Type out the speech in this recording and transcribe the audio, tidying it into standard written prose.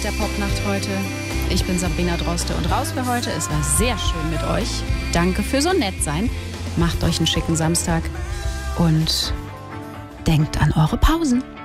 mit der Popnacht heute. Ich bin Sabrina Droste und raus für heute. Es war sehr schön mit euch. Danke für so nett sein. Macht euch einen schicken Samstag und denkt an eure Pausen.